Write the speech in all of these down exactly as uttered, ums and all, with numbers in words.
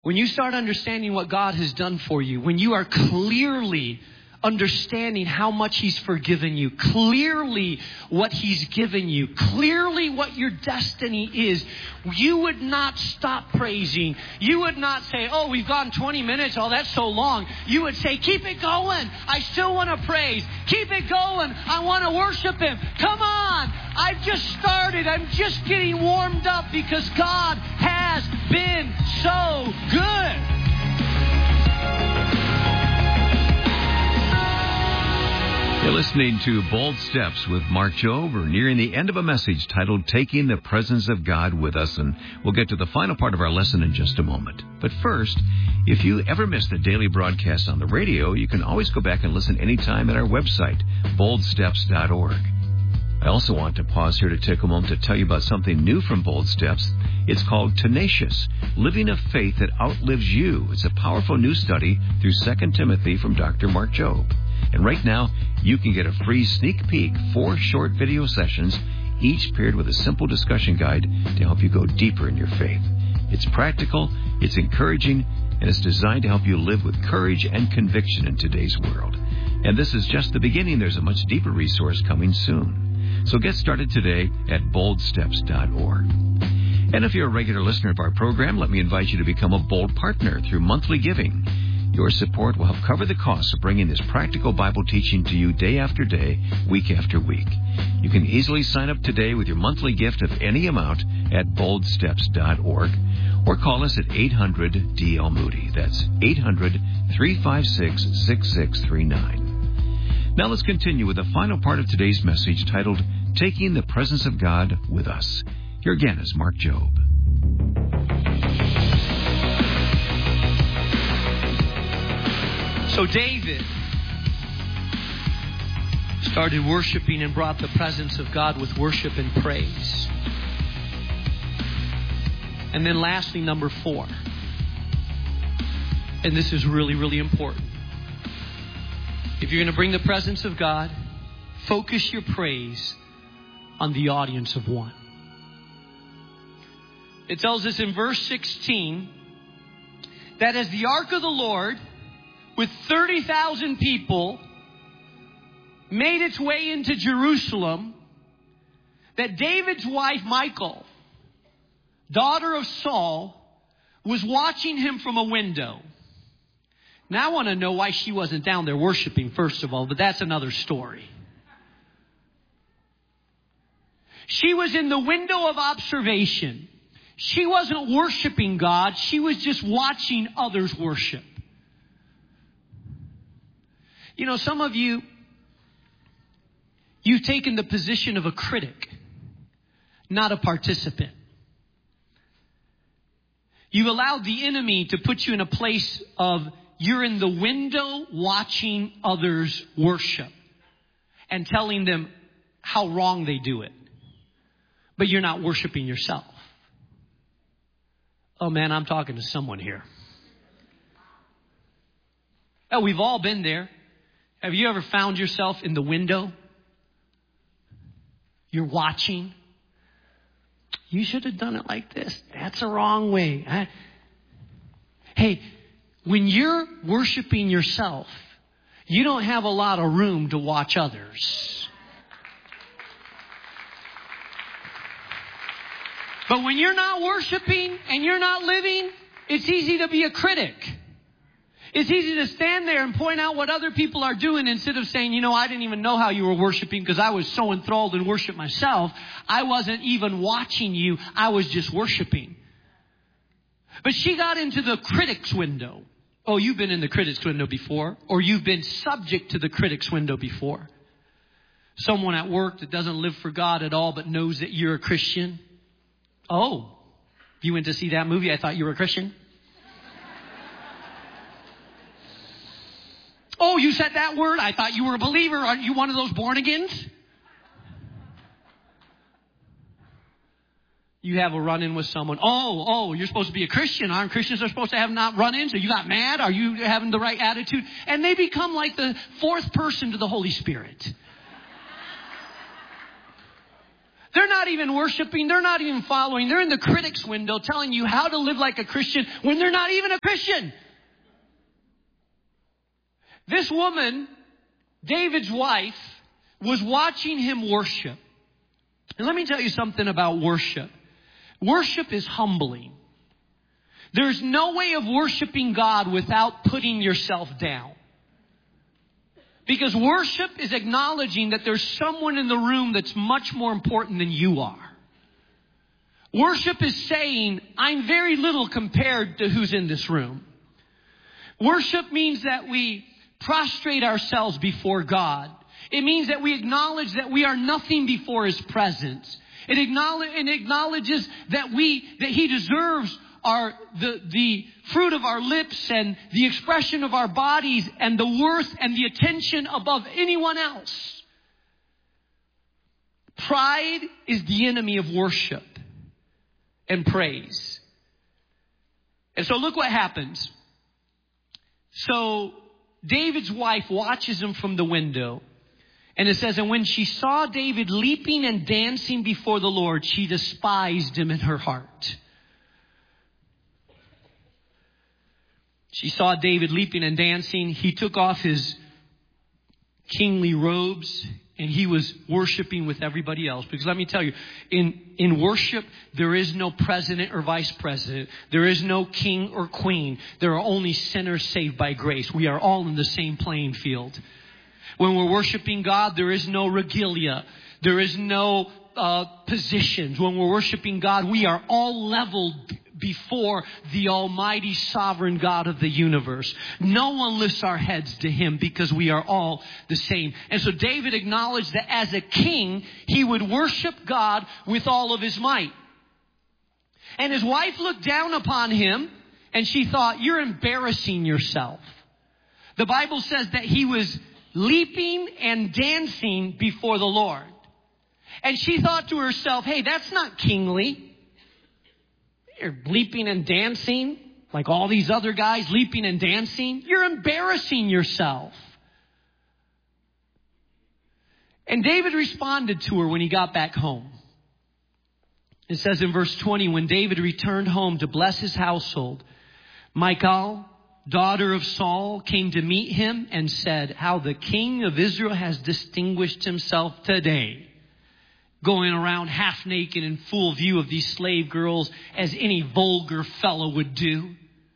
When you start understanding what God has done for you, when you are clearly understanding how much He's forgiven you, clearly what He's given you, clearly what your destiny is, you would not stop praising. You would not say, oh, we've gone twenty minutes. Oh, that's so long. You would say, keep it going. I still want to praise. Keep it going. I want to worship Him. Come on. I've just started. I'm just getting warmed up because God has been so good. You're listening to Bold Steps with Mark Jobe. We're nearing the end of a message titled Taking the Presence of God with Us, and we'll get to the final part of our lesson in just a moment. But first, if you ever miss the daily broadcast on the radio, you can always go back and listen anytime at our website, bold steps dot org. I also want to pause here to take a moment to tell you about something new from Bold Steps. It's called Tenacious, Living a Faith That Outlives You. It's a powerful new study through Second Timothy from Doctor Mark Jobe. And right now, you can get a free sneak peek, four short video sessions, each paired with a simple discussion guide to help you go deeper in your faith. It's practical, it's encouraging, and it's designed to help you live with courage and conviction in today's world. And this is just the beginning. There's a much deeper resource coming soon. So get started today at bold steps dot org. And if you're a regular listener of our program, let me invite you to become a Bold partner through monthly giving. Your support will help cover the costs of bringing this practical Bible teaching to you day after day, week after week. You can easily sign up today with your monthly gift of any amount at bold steps dot org or call us at eight hundred D L Moody. That's eight hundred, three five six, six six three nine. Now let's continue with the final part of today's message titled Taking the Presence of God with Us. Here again is Mark Jobe. So David started worshiping and brought the presence of God with worship and praise. And then lastly, number four. And this is really, really important. If you're going to bring the presence of God, focus your praise on the audience of one. It tells us in verse sixteen that as the ark of the Lord with thirty thousand people made its way into Jerusalem, that David's wife, Michal, daughter of Saul, was watching him from a window. Now I want to know why she wasn't down there worshiping, first of all, but that's another story. She was in the window of observation. She wasn't worshiping God. She was just watching others worship. You know, some of you, you've taken the position of a critic, not a participant. You've allowed the enemy to put you in a place of you're in the window watching others worship and telling them how wrong they do it. But you're not worshiping yourself. Oh man, I'm talking to someone here. Oh, we've all been there. Have you ever found yourself in the window? You're watching. You should have done it like this. That's a wrong way. I... Hey, when you're worshiping yourself, you don't have a lot of room to watch others. But when you're not worshiping and you're not living, it's easy to be a critic. It's easy to stand there and point out what other people are doing instead of saying, you know, I didn't even know how you were worshiping because I was so enthralled in worship myself. I wasn't even watching you. I was just worshiping. But she got into the critic's window. Oh, you've been in the critic's window before, or you've been subject to the critic's window before. Someone at work that doesn't live for God at all but knows that you're a Christian. Oh, you went to see that movie? I thought you were a Christian. Oh, you said that word? I thought you were a believer. Are you one of those born agains? You have a run-in with someone. Oh, oh, you're supposed to be a Christian. Aren't Christians are supposed to have not run-ins? So you got mad? Are you having the right attitude? And they become like the fourth person to the Holy Spirit. They're not even worshiping. They're not even following. They're in the critic's window telling you how to live like a Christian when they're not even a Christian. This woman, David's wife, was watching him worship. And let me tell you something about worship. Worship is humbling. There's no way of worshiping God without putting yourself down. Because worship is acknowledging that there's someone in the room that's much more important than you are. Worship is saying, I'm very little compared to who's in this room. Worship means that we prostrate ourselves before God. It means that we acknowledge that we are nothing before His presence. It, acknowledge, it acknowledges that we that He deserves our the the fruit of our lips and the expression of our bodies and the worth and the attention above anyone else. Pride is the enemy of worship and praise. And so look what happens. So David's wife watches him from the window. And it says, and when she saw David leaping and dancing before the Lord, she despised him in her heart. She saw David leaping and dancing. He took off his kingly robes and he was worshiping with everybody else. Because let me tell you, in, in worship, there is no president or vice president. There is no king or queen. There are only sinners saved by grace. We are all in the same playing field. When we're worshiping God, there is no regalia. There is no uh, positions. When we're worshiping God, we are all leveled before the almighty sovereign God of the universe. No one lifts our heads to Him because we are all the same. And so David acknowledged that as a king, he would worship God with all of his might. And his wife looked down upon him and she thought, you're embarrassing yourself. The Bible says that he was leaping and dancing before the Lord. And she thought to herself, hey, that's not kingly. You're leaping and dancing like all these other guys leaping and dancing. You're embarrassing yourself. And David responded to her when he got back home. It says in verse twenty, when David returned home to bless his household, Michal, daughter of Saul, came to meet him and said, how the king of Israel has distinguished himself today, going around half naked in full view of these slave girls as any vulgar fellow would do.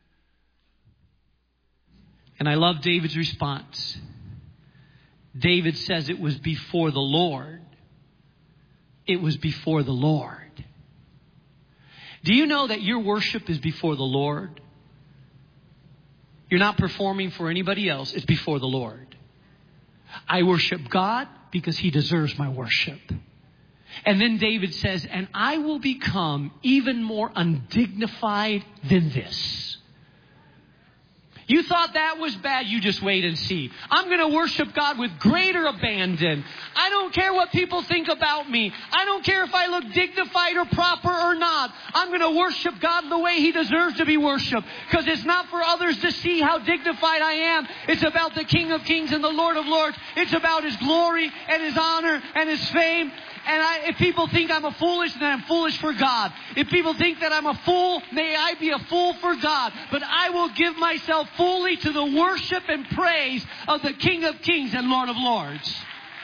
And I love David's response. David says it was before the Lord. It was before the Lord. Do you know that your worship is before the Lord? You're not performing for anybody else. It's before the Lord. I worship God because He deserves my worship. And then David says, and I will become even more undignified than this. You thought that was bad. You just wait and see. I'm going to worship God with greater abandon. I don't care what people think about me. I don't care if I look dignified or proper or not. I'm going to worship God the way He deserves to be worshiped. Because it's not for others to see how dignified I am. It's about the King of Kings and the Lord of Lords. It's about His glory and His honor and His fame. And I, if people think I'm a foolish, then I'm foolish for God. If people think that I'm a fool, may I be a fool for God. But I will give myself fully to the worship and praise of the King of Kings and Lord of Lords.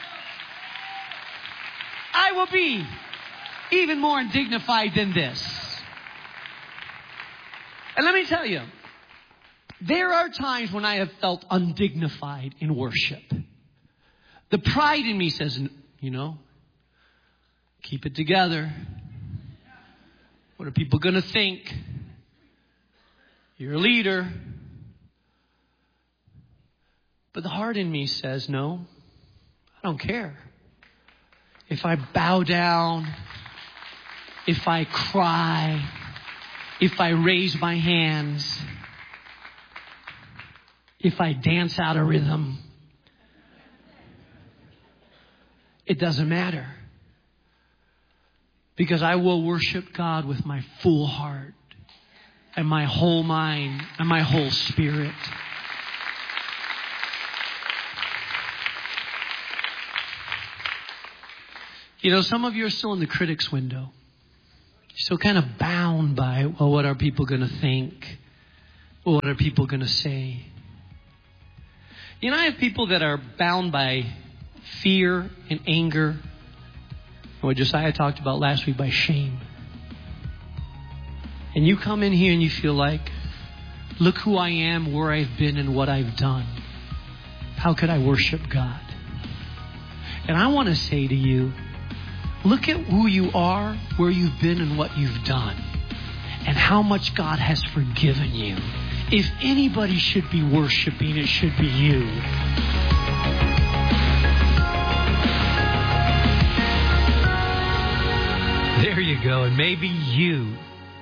I will be even more undignified than this. And let me tell you, there are times when I have felt undignified in worship. The pride in me says, you know, keep it together. What are people going to think? You're a leader. But the heart in me says, no, I don't care. If I bow down, if I cry, if I raise my hands, if I dance out of rhythm, it doesn't matter. Because I will worship God with my full heart and my whole mind and my whole spirit. You know, some of you are still in the critic's window. You're still kind of bound by, well, what are people going to think? Well, what are people going to say? You know, I have people that are bound by fear and anger. What Josiah talked about last week, by shame. And you come in here and you feel like, look who I am, where I've been, and what I've done. How could I worship God? And I want to say to you, look at who you are, where you've been, and what you've done. And how much God has forgiven you. If anybody should be worshiping, it should be you. There you go. And maybe you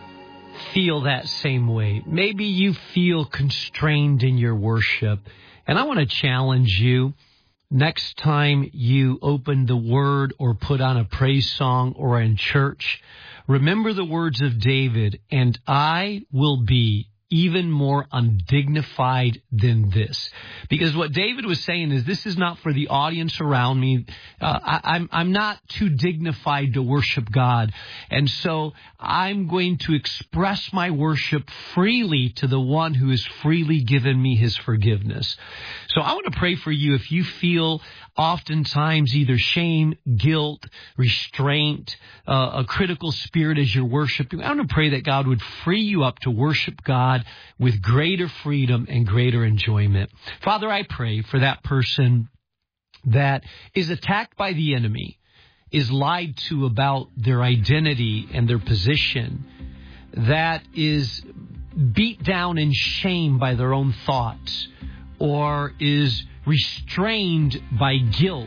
feel that same way. Maybe you feel constrained in your worship. And I want to challenge you. Next time you open the Word or put on a praise song or in church, remember the words of David, and I will be even more undignified than this. Because what David was saying is, this is not for the audience around me. Uh, I, I'm, I'm not too dignified to worship God. And so I'm going to express my worship freely to the one who has freely given me his forgiveness. So I want to pray for you if you feel oftentimes either shame, guilt, restraint, uh, a critical spirit as you're worshiping. I want to pray that God would free you up to worship God with greater freedom and greater enjoyment. Father, I pray for that person that is attacked by the enemy, is lied to about their identity and their position, that is beat down in shame by their own thoughts, or is restrained by guilt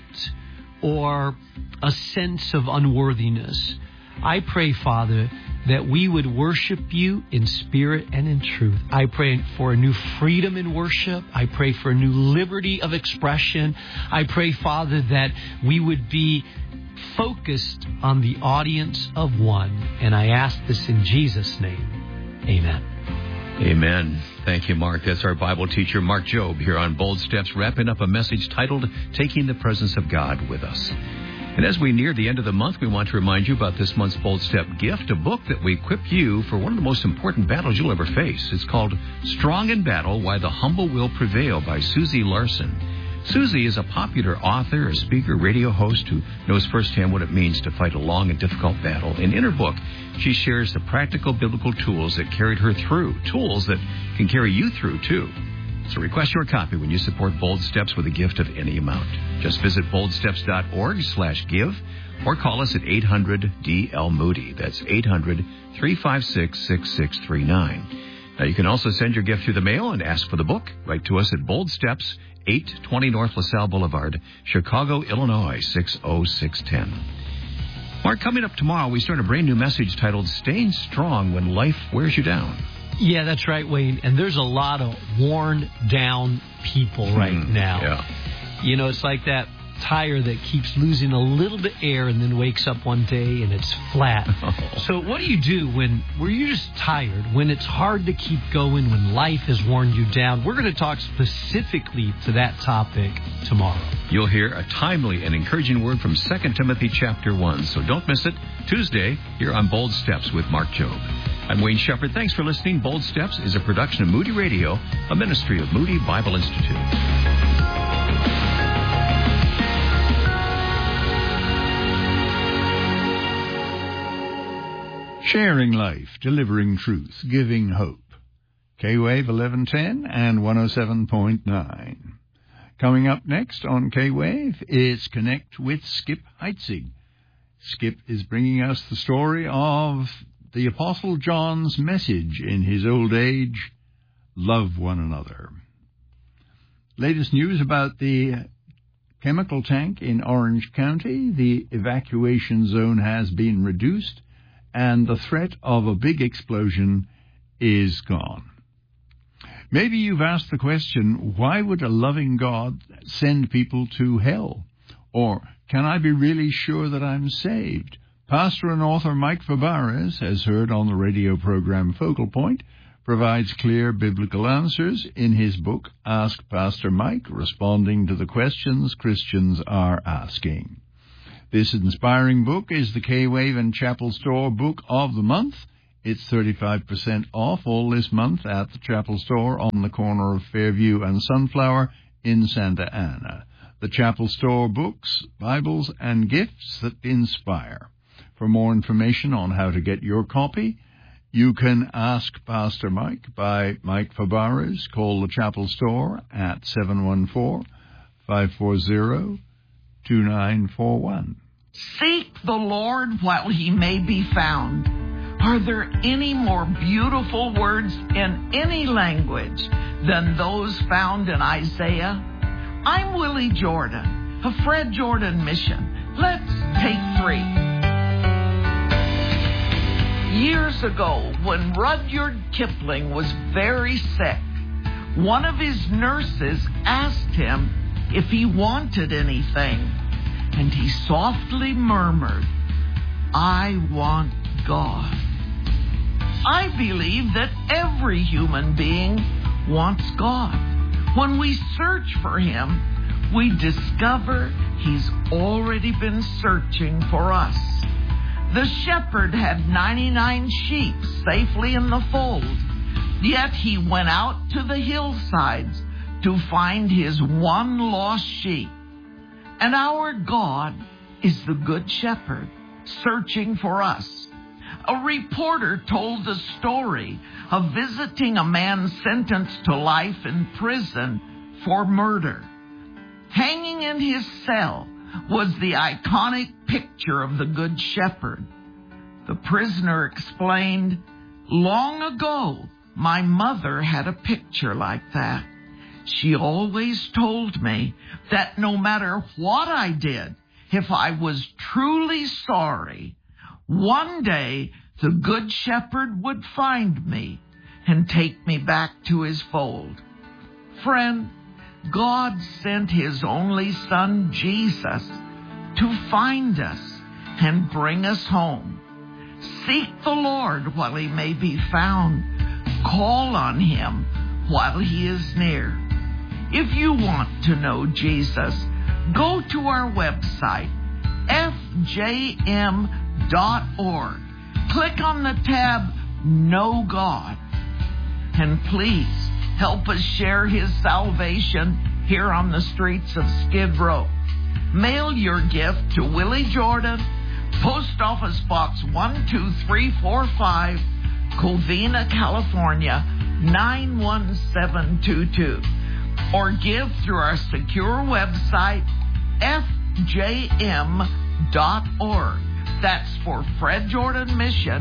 or a sense of unworthiness. I pray, Father, that we would worship you in spirit and in truth. I pray for a new freedom in worship. I pray for a new liberty of expression. I pray, Father, that we would be focused on the audience of one. And I ask this in Jesus' name. Amen. Amen. Thank you, Mark. That's our Bible teacher, Mark Jobe, here on Bold Steps, wrapping up a message titled, Taking the Presence of God with Us. And as we near the end of the month, we want to remind you about this month's Bold Step gift, a book that we equip you for one of the most important battles you'll ever face. It's called Strong in Battle, Why the Humble Will Prevail by Susie Larson. Susie is a popular author, a speaker, radio host who knows firsthand what it means to fight a long and difficult battle. And in her book, she shares the practical biblical tools that carried her through, tools that can carry you through, too. So request your copy when you support Bold Steps with a gift of any amount. Just visit boldsteps.org slash give or call us at eight hundred D L Moody. That's eight hundred, three five six, six six three nine. Now, you can also send your gift through the mail and ask for the book. Write to us at Bold Steps, eight twenty North LaSalle Boulevard, Chicago, Illinois, six oh six one oh. Mark, coming up tomorrow, we start a brand new message titled Staying Strong When Life Wears You Down. Yeah, that's right, Wayne. And there's a lot of worn down people right mm, now. Yeah. You know, it's like that tire that keeps losing a little bit of air and then wakes up one day and it's flat. Oh. So what do you do when, when you're just tired, when it's hard to keep going, when life has worn you down? We're going to talk specifically to that topic tomorrow. You'll hear a timely and encouraging word from Second Timothy chapter one. So don't miss it. Tuesday, here on Bold Steps with Mark Jobe. I'm Wayne Shepherd. Thanks for listening. Bold Steps is a production of Moody Radio, a ministry of Moody Bible Institute. Sharing life, delivering truth, giving hope. K-Wave eleven ten and one oh seven point nine. Coming up next on K-Wave is Connect with Skip Heitzig. Skip is bringing us the story of the Apostle John's message in his old age, love one another. Latest news about the chemical tank in Orange County. The evacuation zone has been reduced, and the threat of a big explosion is gone. Maybe you've asked the question, why would a loving God send people to hell? Or, can I be really sure that I'm saved? Pastor and author Mike Fabarez, as heard on the radio program Focal Point, provides clear biblical answers in his book, Ask Pastor Mike, responding to the questions Christians are asking. This inspiring book is the K-Wave and Chapel Store Book of the Month. It's thirty-five percent off all this month at the Chapel Store on the corner of Fairview and Sunflower in Santa Ana. The Chapel Store Books, Bibles, and Gifts that Inspire. For more information on how to get your copy, you can ask Pastor Mike by Mike Fabarez. Call the Chapel Store at seven one four, five four zero, two nine four one. Seek the Lord while he may be found. Are there any more beautiful words in any language than those found in Isaiah? I'm Willie Jordan, a Fred Jordan Mission. Let's take three. Years ago, when Rudyard Kipling was very sick, one of his nurses asked him if he wanted anything, and he softly murmured, "I want God." I believe that every human being wants God. When we search for him, we discover he's already been searching for us. The shepherd had ninety-nine sheep safely in the fold, yet he went out to the hillsides to find his one lost sheep. And our God is the good shepherd, searching for us. A reporter told the story of visiting a man sentenced to life in prison for murder. Hanging in his cell was the iconic picture of the Good Shepherd. The prisoner explained, "Long ago, my mother had a picture like that. She always told me that no matter what I did, if I was truly sorry, one day the Good Shepherd would find me and take me back to his fold." Friend, God sent his only Son, Jesus, to find us and bring us home. Seek the Lord while he may be found. Call on him while he is near. If you want to know Jesus, go to our website, f j m dot org. Click on the tab, Know God. And please help us share his salvation here on the streets of Skid Row. Mail your gift to Willie Jordan, Post Office Box one two three four five, Covina, California, nine one seven two two. Or give through our secure website, f j m dot org. That's for Fred Jordan Mission,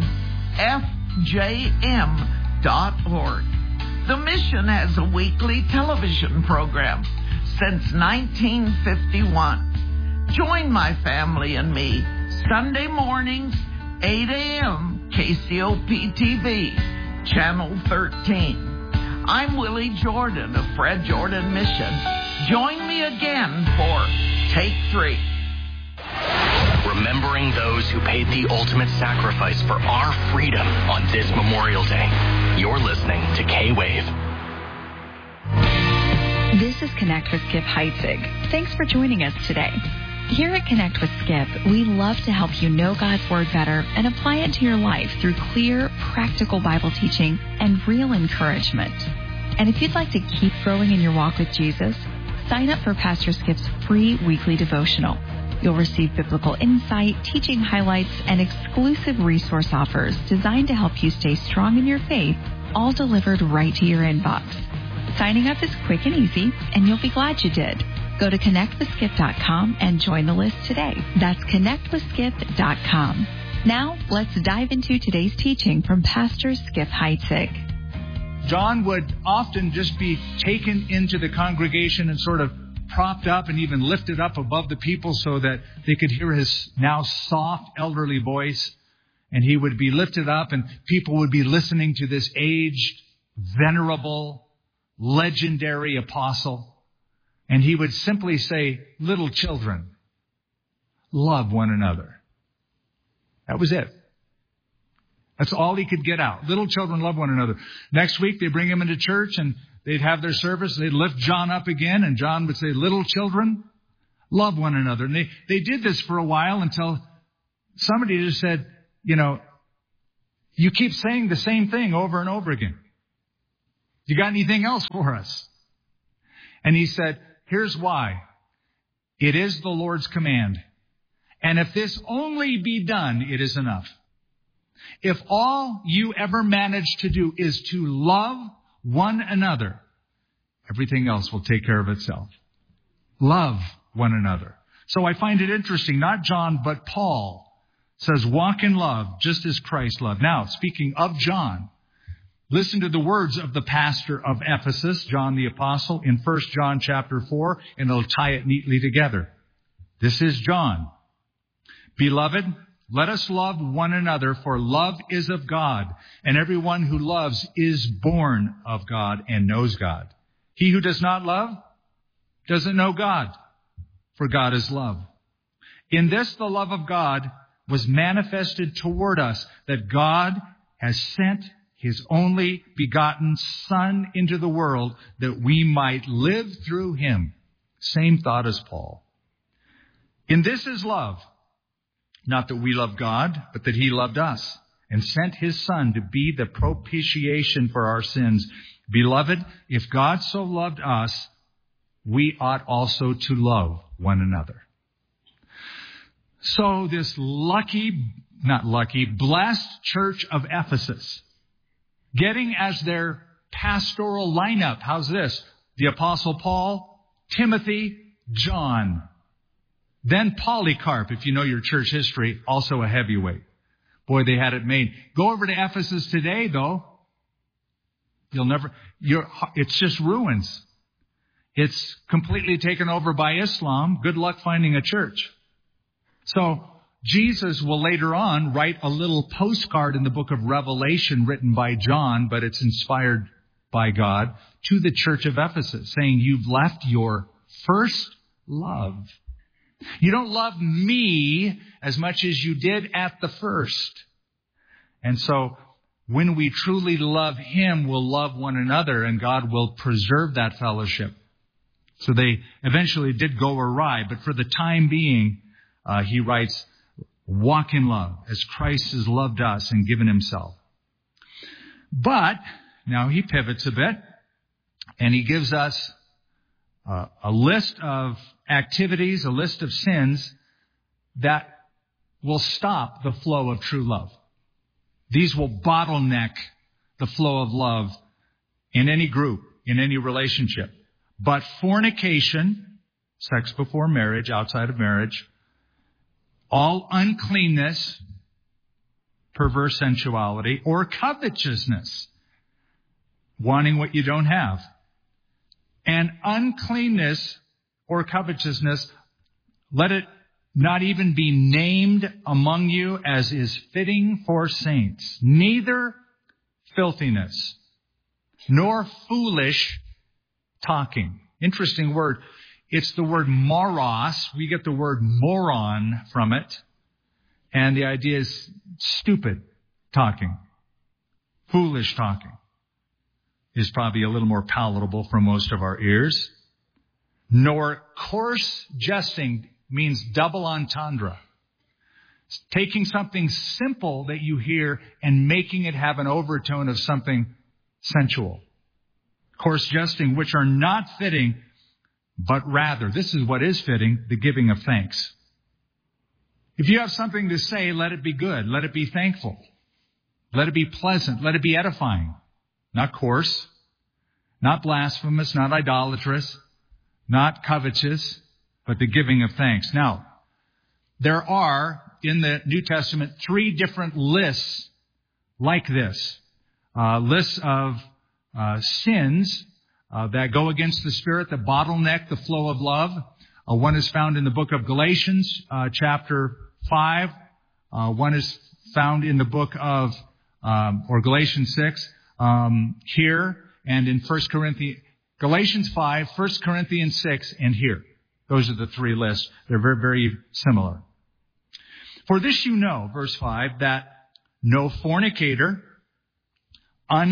f j m dot org. The Mission has a weekly television program since nineteen fifty-one. Join my family and me Sunday mornings, eight a.m., K C O P T V, Channel thirteen. I'm Willie Jordan of Fred Jordan Mission. Join me again for Take Three. Remembering those who paid the ultimate sacrifice for our freedom on this Memorial Day. You're listening to K-Wave. This is Connect with Skip Heitzig. Thanks for joining us today. Here at Connect with Skip, we love to help you know God's Word better and apply it to your life through clear, practical Bible teaching and real encouragement. And if you'd like to keep growing in your walk with Jesus, sign up for Pastor Skip's free weekly devotional. You'll receive biblical insight, teaching highlights, and exclusive resource offers designed to help you stay strong in your faith, all delivered right to your inbox. Signing up is quick and easy, and you'll be glad you did. Go to connect with skip dot com and join the list today. That's connect with skip dot com. Now, let's dive into today's teaching from Pastor Skip Heitzig. John would often just be taken into the congregation and sort of propped up and even lifted up above the people so that they could hear his now soft elderly voice. And he would be lifted up and people would be listening to this aged, venerable, legendary apostle. And he would simply say, "Little children, love one another." That was it. That's all he could get out. Little children love one another. Next week, they bring him into church and they'd have their service. They'd lift John up again and John would say, "Little children, Love one another. And they, they did this for a while until somebody just said, you know, you keep saying the same thing over and over again. You got anything else for us? And he said, here's why. It is the Lord's command. And if this only be done, it is enough. If all you ever manage to do is to love one another, everything else will take care of itself. Love one another. So I find it interesting, not John, but Paul says, walk in love, just as Christ loved. Now, speaking of John, listen to the words of the pastor of Ephesus, John the Apostle, in First John chapter four, and it'll tie it neatly together. This is John. Beloved, let us love one another, for love is of God, and everyone who loves is born of God and knows God. He who does not love doesn't know God, for God is love. In this, the love of God was manifested toward us, that God has sent His only begotten Son into the world, that we might live through Him. Same thought as Paul. In this is love. Not that we love God, but that He loved us and sent His Son to be the propitiation for our sins. Beloved, if God so loved us, we ought also to love one another. So this lucky, not lucky, blessed church of Ephesus, getting as their pastoral lineup, how's this? The Apostle Paul, Timothy, John. Then Polycarp, if you know your church history, also a heavyweight. Boy, they had it made. Go over to Ephesus today, though. You'll never, you're, it's just ruins. It's completely taken over by Islam. Good luck finding a church. So Jesus will later on write a little postcard in the book of Revelation written by John, but it's inspired by God, to the church of Ephesus, saying, you've left your first love. You don't love me as much as you did at the first. And so when we truly love Him, we'll love one another, and God will preserve that fellowship. So they eventually did go awry, but for the time being, uh, he writes, walk in love as Christ has loved us and given Himself. But now he pivots a bit, and he gives us uh, a list of activities, a list of sins that will stop the flow of true love. These will bottleneck the flow of love in any group, in any relationship. But fornication, sex before marriage, outside of marriage, all uncleanness, perverse sensuality, or covetousness, wanting what you don't have, and uncleanness or covetousness, let it not even be named among you as is fitting for saints. Neither filthiness, nor foolish talking. Interesting word. It's the word moros. We get the word moron from it. And the idea is stupid talking. Foolish talking is probably a little more palatable for most of our ears. Nor coarse jesting, means double entendre. It's taking something simple that you hear and making it have an overtone of something sensual. Coarse jesting, which are not fitting, but rather, this is what is fitting, the giving of thanks. If you have something to say, let it be good. Let it be thankful. Let it be pleasant. Let it be edifying. Not coarse, not blasphemous, not idolatrous, not covetous, but the giving of thanks. Now, there are, in the New Testament, three different lists like this. Uh, lists of uh, sins uh, that go against the Spirit, that bottleneck the flow of love. Uh, one is found in the book of Galatians, uh, chapter five. Uh, one is found in the book of, um, or Galatians six, um, here, and in First Corinthians, Galatians five, First Corinthians six, and here. Those are the three lists. They're very, very similar. For this you know, verse five, that no fornicator,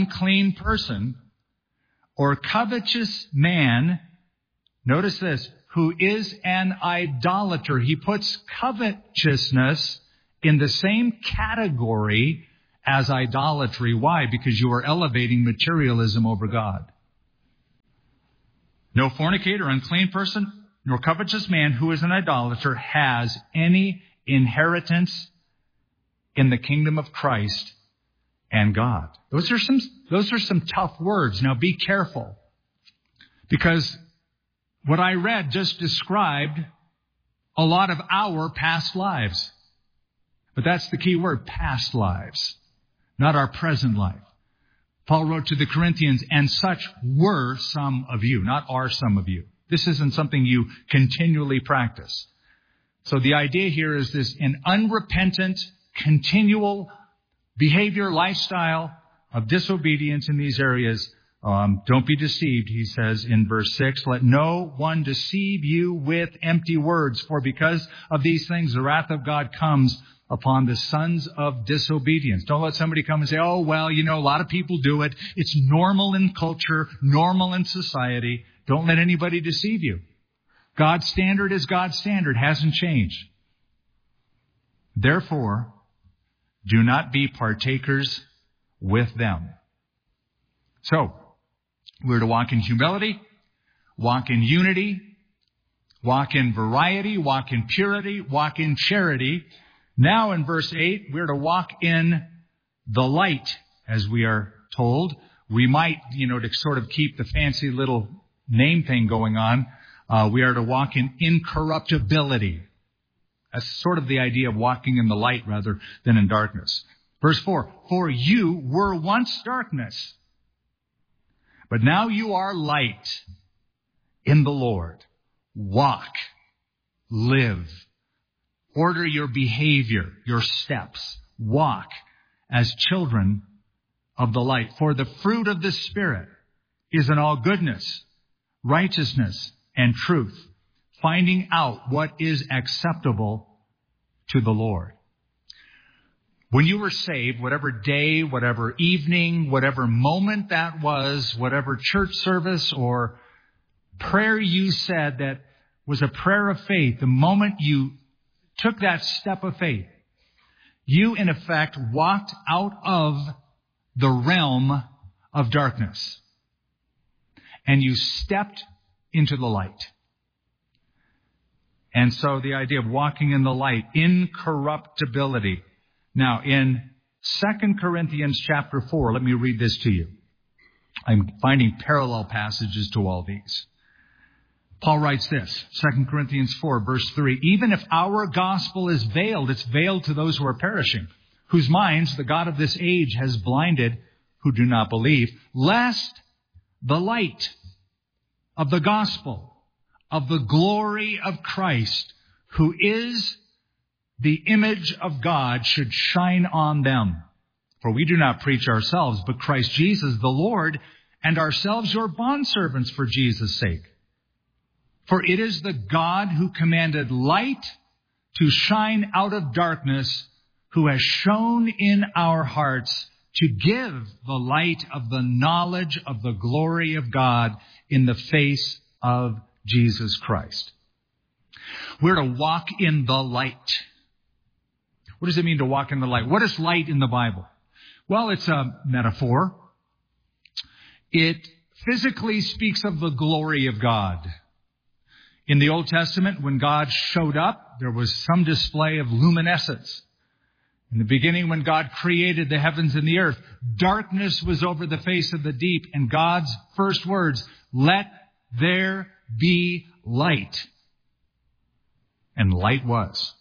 unclean person, or covetous man, notice this, who is an idolater. He puts covetousness in the same category as idolatry. Why? Because you are elevating materialism over God. No fornicator, unclean person, nor covetous man who is an idolater has any inheritance in the kingdom of Christ and God. Those are some, those are some tough words. Now be careful, because what I read just described a lot of our past lives. But that's the key word, past lives, not our present life. Paul wrote to the Corinthians, and such were some of you, not are some of you. This isn't something you continually practice. So the idea here is this, an unrepentant, continual behavior, lifestyle of disobedience in these areas. Um, don't be deceived, he says in verse six. Let no one deceive you with empty words, for because of these things the wrath of God comes upon the sons of disobedience. Don't let somebody come and say, oh, well, you know, a lot of people do it. It's normal in culture, normal in society. Don't let anybody deceive you. God's standard is God's standard, hasn't changed. Therefore, do not be partakers with them. So, we're to walk in humility, walk in unity, walk in variety, walk in purity, walk in charity. Now in verse eight, we're to walk in the light, as we are told. We might, you know, to sort of keep the fancy little name thing going on, uh, we are to walk in incorruptibility. That's sort of the idea of walking in the light rather than in darkness. Verse four, for you were once darkness, but now you are light in the Lord. Walk, live, order your behavior, your steps. Walk as children of the light. For the fruit of the Spirit is in all goodness, righteousness, and truth, finding out what is acceptable to the Lord. When you were saved, whatever day, whatever evening, whatever moment that was, whatever church service or prayer you said that was a prayer of faith, the moment you took that step of faith, you in effect walked out of the realm of darkness and you stepped into the light. And so the idea of walking in the light, incorruptibility. Now in Second Corinthians chapter four, let me read this to you. I'm finding parallel passages to all these. Paul writes this, Second Corinthians four, verse three, even if our gospel is veiled, it's veiled to those who are perishing, whose minds the God of this age has blinded, who do not believe, lest the light of the gospel of the glory of Christ, who is the image of God, should shine on them. For we do not preach ourselves, but Christ Jesus the Lord, and ourselves your bondservants for Jesus' sake. For it is the God who commanded light to shine out of darkness, who has shone in our hearts to give the light of the knowledge of the glory of God in the face of Jesus Christ. We're to walk in the light. What does it mean to walk in the light? What is light in the Bible? Well, it's a metaphor. It physically speaks of the glory of God. In the Old Testament, when God showed up, there was some display of luminescence. In the beginning, when God created the heavens and the earth, darkness was over the face of the deep, and God's first words, let there be light. And light was.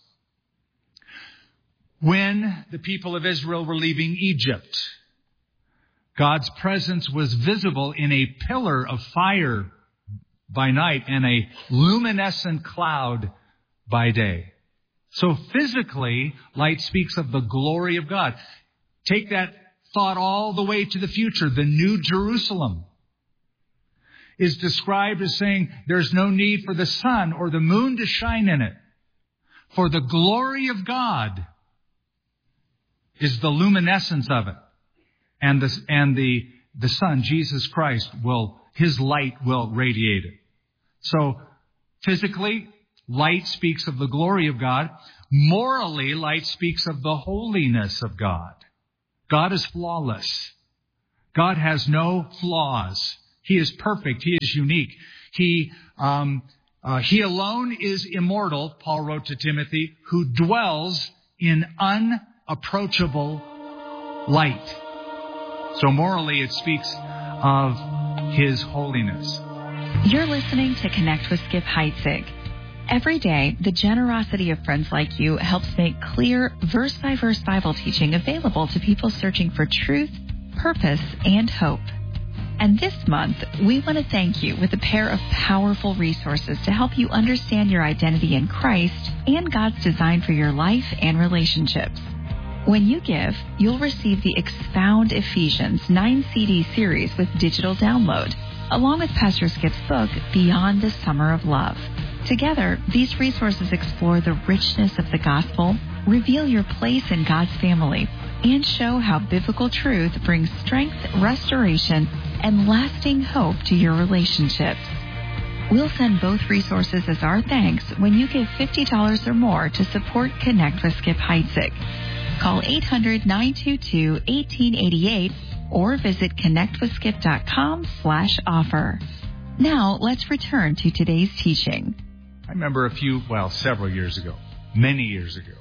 When the people of Israel were leaving Egypt, God's presence was visible in a pillar of fire by night and a luminescent cloud by day. So physically, light speaks of the glory of God. Take that thought all the way to the future. The New Jerusalem is described as saying there's no need for the sun or the moon to shine in it. For the glory of God is the luminescence of it. And the, and the, the sun, Jesus Christ, will, his light will radiate it. So Physically, light speaks of the glory of God. Morally, light speaks of the holiness of God. God is flawless. God has no flaws. He is perfect. He is unique. He, um, uh, he alone is immortal, Paul wrote to Timothy, who dwells in unapproachable light. So morally, it speaks of His holiness. You're listening to Connect with Skip Heitzig. Every day, the generosity of friends like you helps make clear, verse-by-verse Bible teaching available to people searching for truth, purpose, and hope. And this month, we want to thank you with a pair of powerful resources to help you understand your identity in Christ and God's design for your life and relationships. When you give, you'll receive the Expound Ephesians nine C D series with digital download, along with Pastor Skip's book, Beyond the Summer of Love. Together, these resources explore the richness of the gospel, reveal your place in God's family, and show how biblical truth brings strength, restoration, and lasting hope to your relationships. We'll send both resources as our thanks when you give fifty dollars or more to support Connect with Skip Heitzig. Call eight hundred, nine two two, one eight eight eight or visit connectwithskip.com slash offer. Now, let's return to today's teaching. I remember a few, well, several years ago, many years ago,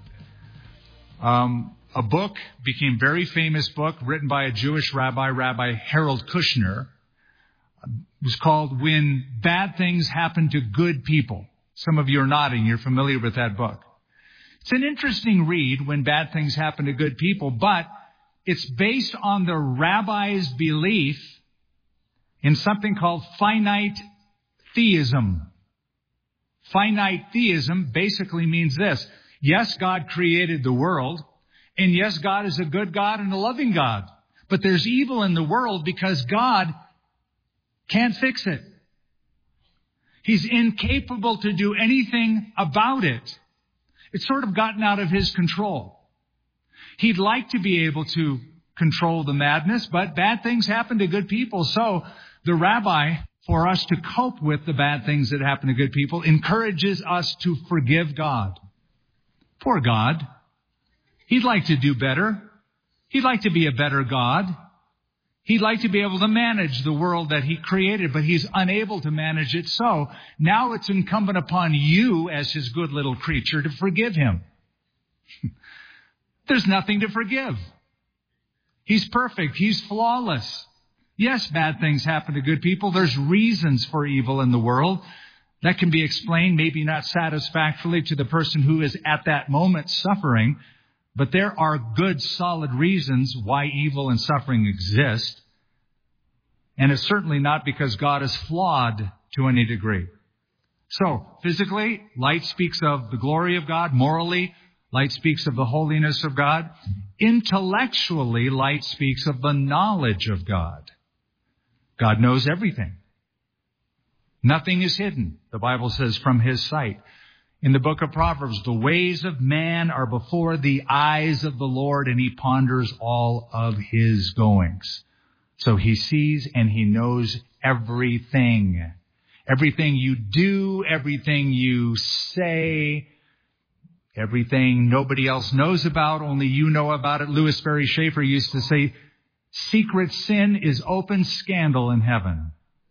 um, a book became a very famous book written by a Jewish rabbi, Rabbi Harold Kushner. It was called When Bad Things Happen to Good People. Some of you are nodding. You're familiar with that book. It's an interesting read, When Bad Things Happen to Good People, but it's based on the rabbi's belief in something called finite theism. Finite theism basically means this. Yes, God created the world, and yes, God is a good God and a loving God. But there's evil in the world because God can't fix it. He's incapable to do anything about it. It's sort of gotten out of His control. He'd like to be able to control the madness, but bad things happen to good people. So the rabbi, for us to cope with the bad things that happen to good people, encourages us to forgive God. Poor God. He'd like to do better. He'd like to be a better God. He'd like to be able to manage the world that He created, but He's unable to manage it. So now it's incumbent upon you as His good little creature to forgive Him. There's nothing to forgive. He's perfect. He's flawless. Yes, bad things happen to good people. There's reasons for evil in the world that can be explained, maybe not satisfactorily to the person who is at that moment suffering, but there are good, solid reasons why evil and suffering exist. And it's certainly not because God is flawed to any degree. So, physically, light speaks of the glory of God. Morally, light speaks of the holiness of God. Intellectually, light speaks of the knowledge of God. God knows everything. Nothing is hidden, the Bible says, from His sight. In the book of Proverbs, the ways of man are before the eyes of the Lord, and He ponders all of His goings. So He sees and He knows everything. Everything you do, everything you say, everything nobody else knows about, only you know about it. Louis Ferry Schaefer used to say, secret sin is open scandal in heaven.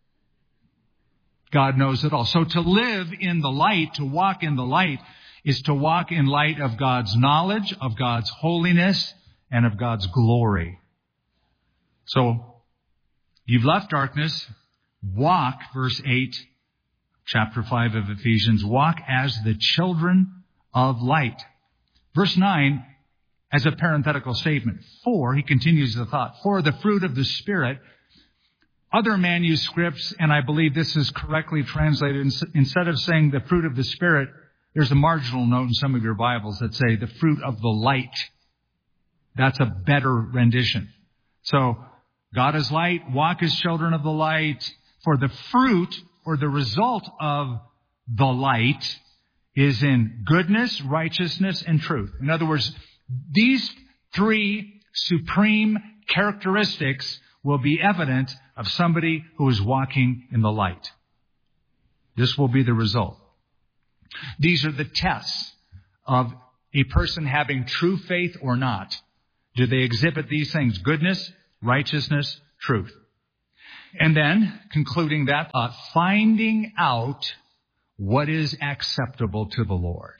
God knows it all. So to live in the light, to walk in the light, is to walk in light of God's knowledge, of God's holiness, and of God's glory. So you've left darkness. Walk, verse eight, chapter five of Ephesians, walk as the children of light. Verse nine, as a parenthetical statement. For, he continues the thought, for the fruit of the Spirit. Other manuscripts, and I believe this is correctly translated, instead of saying the fruit of the Spirit, there's a marginal note in some of your Bibles that say the fruit of the light. That's a better rendition. So, God is light, walk as children of the light. For the fruit, or the result of the light, is in goodness, righteousness, and truth. In other words, these three supreme characteristics will be evident of somebody who is walking in the light. This will be the result. These are the tests of a person having true faith or not. Do they exhibit these things? Goodness, righteousness, truth. And then, concluding that thought, finding out what is acceptable to the Lord.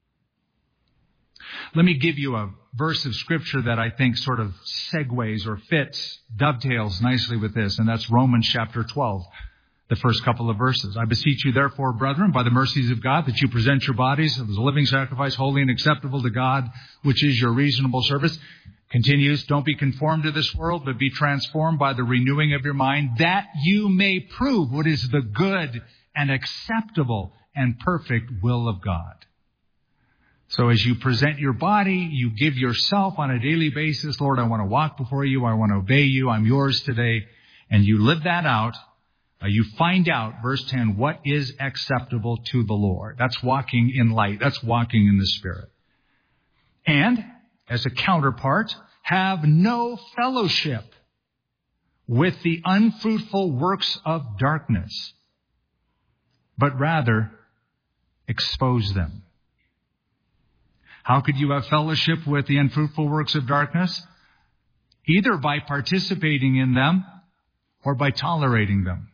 Let me give you a verse of Scripture that I think sort of segues or fits, dovetails nicely with this, and that's Romans chapter twelve, the first couple of verses. I beseech you, therefore, brethren, by the mercies of God, that you present your bodies as a living sacrifice, holy and acceptable to God, which is your reasonable service. Continues, don't be conformed to this world, but be transformed by the renewing of your mind, that you may prove what is the good and acceptable and perfect will of God. So as you present your body, you give yourself on a daily basis, Lord, I want to walk before you, I want to obey you, I'm yours today, and you live that out. Uh, you find out, verse ten, what is acceptable to the Lord. That's walking in light. That's walking in the Spirit. And, as a counterpart, have no fellowship with the unfruitful works of darkness, but rather expose them. How could you have fellowship with the unfruitful works of darkness? Either by participating in them or by tolerating them.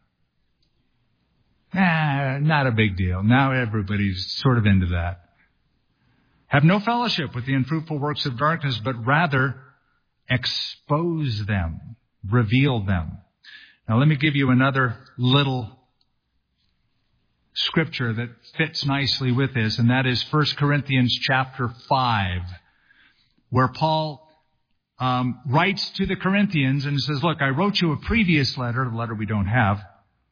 Ah, not a big deal. Now everybody's sort of into that. Have no fellowship with the unfruitful works of darkness, but rather expose them, reveal them. Now let me give you another little scripture that fits nicely with this, and that is First Corinthians chapter five, where Paul um, writes to the Corinthians and says, look, I wrote you a previous letter, a letter we don't have,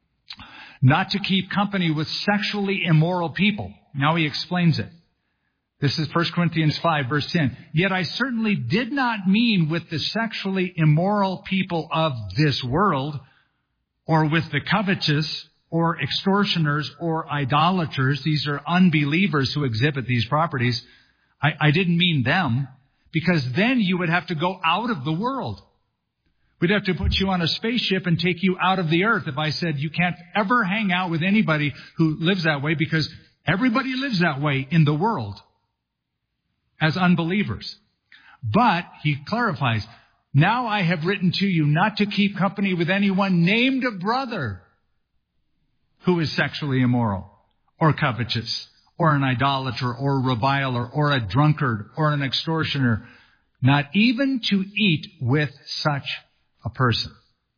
not to keep company with sexually immoral people. Now he explains it. This is First Corinthians five, verse ten. Yet I certainly did not mean with the sexually immoral people of this world, or with the covetous, or extortioners, or idolaters. These are unbelievers who exhibit these properties. I, I didn't mean them, because then you would have to go out of the world. We'd have to put you on a spaceship and take you out of the earth if I said you can't ever hang out with anybody who lives that way, because everybody lives that way in the world as unbelievers. But, he clarifies, now I have written to you not to keep company with anyone named a brother who is sexually immoral, or covetous, or an idolater, or a reviler, or a drunkard, or an extortioner, not even to eat with such a person.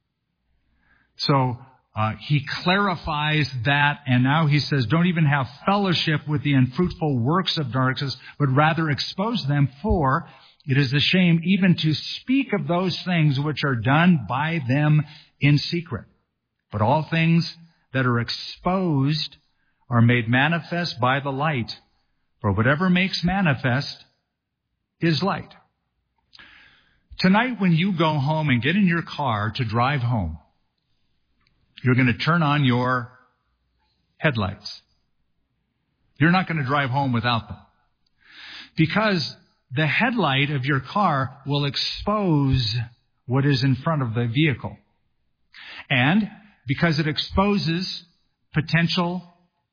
So, uh, he clarifies that, and now he says, don't even have fellowship with the unfruitful works of darkness, but rather expose them, for it is a shame even to speak of those things which are done by them in secret. But all things that are exposed are made manifest by the light. For whatever makes manifest is light. Tonight when you go home and get in your car to drive home, you're going to turn on your headlights. You're not going to drive home without them. Because the headlight of your car will expose what is in front of the vehicle. And because it exposes potential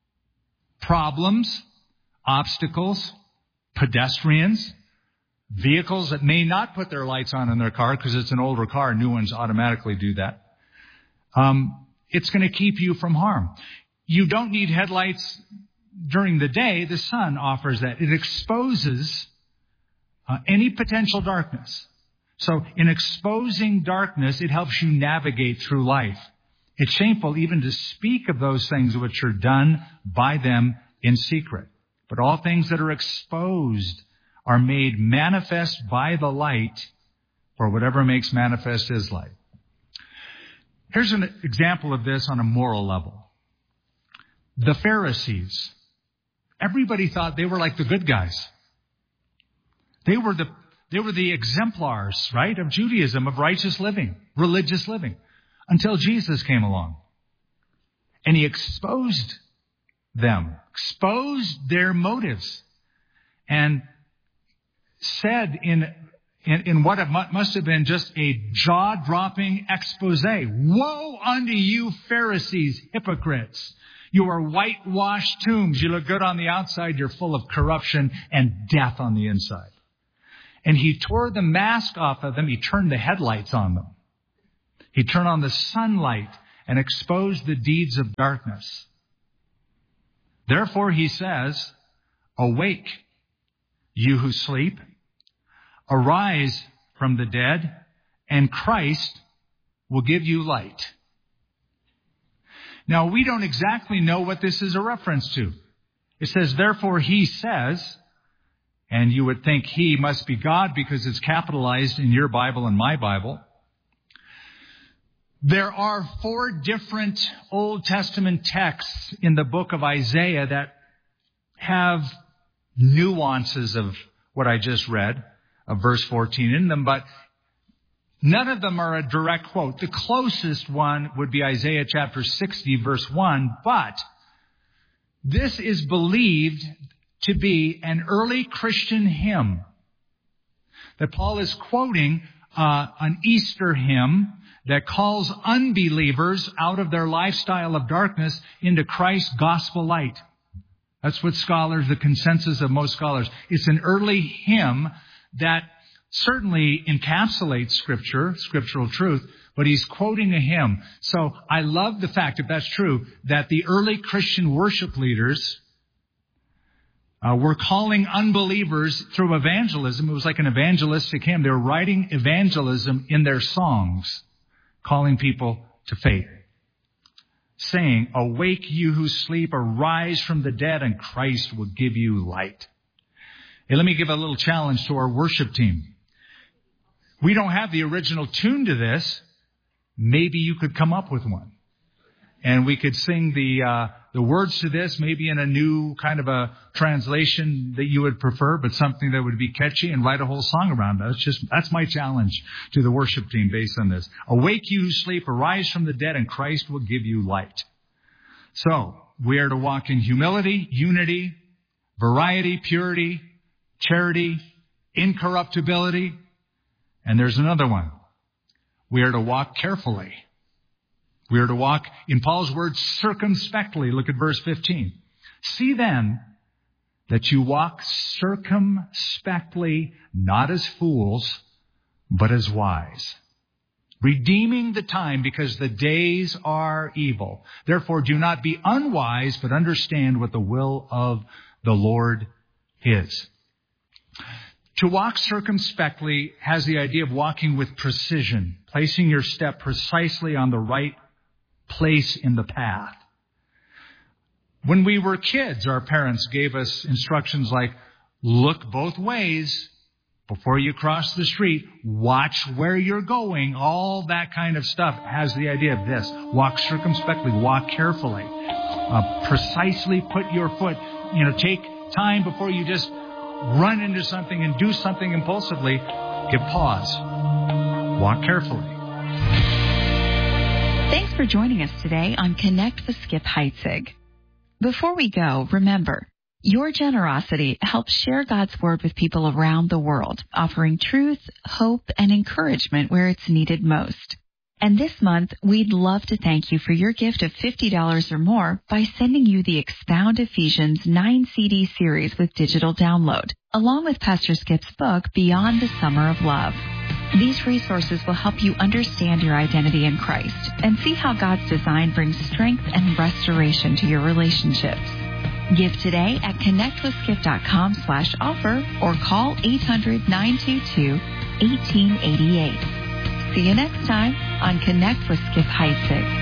problems, obstacles, pedestrians, vehicles that may not put their lights on in their car because it's an older car. New ones automatically do that. Um, it's going to keep you from harm. You don't need headlights during the day. The sun offers that. It exposes uh, any potential darkness. So in exposing darkness, it helps you navigate through life. It's shameful even to speak of those things which are done by them in secret. But all things that are exposed are made manifest by the light, for whatever makes manifest is light. Here's an example of this on a moral level. The Pharisees. Everybody thought they were like the good guys. They were the, they were the exemplars, right, of Judaism, of righteous living, religious living, until Jesus came along. And he exposed them, exposed their motives, and said in, in, in what it must have been just a jaw-dropping expose, woe unto you Pharisees, hypocrites! You are whitewashed tombs. You look good on the outside. You're full of corruption and death on the inside. And he tore the mask off of them. He turned the headlights on them. He turned on the sunlight and exposed the deeds of darkness. Therefore, he says, awake, you who sleep. Arise from the dead, and Christ will give you light. Now, we don't exactly know what this is a reference to. It says, therefore, he says, and you would think he must be God because it's capitalized in your Bible and my Bible. There are four different Old Testament texts in the book of Isaiah that have nuances of what I just read, of verse fourteen in them, but none of them are a direct quote. The closest one would be Isaiah chapter sixty, verse one, but this is believed to be an early Christian hymn that Paul is quoting, uh, an Easter hymn that calls unbelievers out of their lifestyle of darkness into Christ's gospel light. That's what scholars, the consensus of most scholars. It's an early hymn that certainly encapsulates Scripture, scriptural truth, but he's quoting a hymn. So I love the fact, if that's true, that the early Christian worship leaders uh, were calling unbelievers through evangelism. It was like an evangelistic hymn. They were writing evangelism in their songs, calling people to faith, saying, awake you who sleep, arise from the dead, and Christ will give you light. Hey, let me give a little challenge to our worship team. We don't have the original tune to this. Maybe you could come up with one. And we could sing the uh, the words to this, maybe in a new kind of a translation that you would prefer, but something that would be catchy, and write a whole song around it. That's just, that's my challenge to the worship team based on this. Awake you who sleep, arise from the dead, and Christ will give you light. So, we are to walk in humility, unity, variety, purity, charity, incorruptibility. And there's another one. We are to walk carefully. We are to walk, in Paul's words, circumspectly. Look at verse fifteen. See then that you walk circumspectly, not as fools, but as wise, redeeming the time because the days are evil. Therefore, do not be unwise, but understand what the will of the Lord is. To walk circumspectly has the idea of walking with precision, placing your step precisely on the right place in the path. When we were kids, our parents gave us instructions like, look both ways before you cross the street, watch where you're going. All that kind of stuff has the idea of this. Walk circumspectly, walk carefully, uh, precisely put your foot, you know, take time before you just run into something and do something impulsively. Give pause. Walk carefully. Thanks for joining us today on Connect with Skip Heitzig. Before we go, remember, your generosity helps share God's Word with people around the world, offering truth, hope, and encouragement where it's needed most. And this month, we'd love to thank you for your gift of fifty dollars or more by sending you the Expound Ephesians nine C D series with digital download, along with Pastor Skip's book, Beyond the Summer of Love. These resources will help you understand your identity in Christ and see how God's design brings strength and restoration to your relationships. Give today at connectwithskip.com slash offer or call eight hundred, nine two two, one eight eight eight. See you next time on Connect with Skip Heitzig.